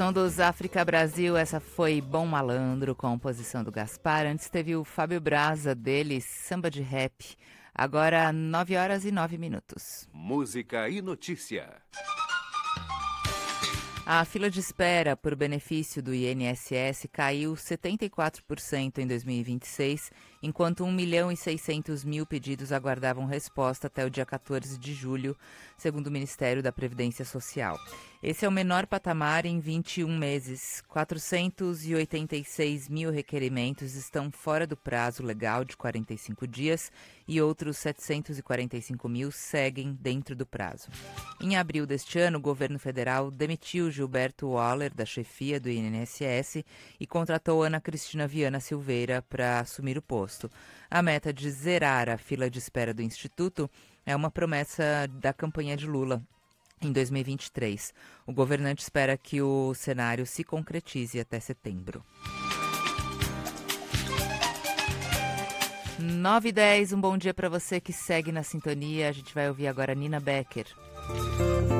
Som dos África Brasil, essa foi Bom Malandro, composição do Gaspar. Antes teve o Fábio Braza, dele, Samba de Rap. Agora 9h09. Música e notícia. A fila de espera por benefício do INSS caiu 74% em 2026, enquanto 1.600.000 pedidos aguardavam resposta até o dia 14 de julho, segundo o Ministério da Previdência Social. Esse é o menor patamar em 21 meses. 486 mil requerimentos estão fora do prazo legal de 45 dias e outros 745 mil seguem dentro do prazo. Em abril deste ano, o governo federal demitiu Gilberto Waller da chefia do INSS e contratou Ana Cristina Viana Silveira para assumir o posto. A meta de zerar a fila de espera do Instituto é uma promessa da campanha de Lula em 2023. O governante espera que o cenário se concretize até setembro. 9h10, um bom dia para você que segue na sintonia. A gente vai ouvir agora Nina Becker.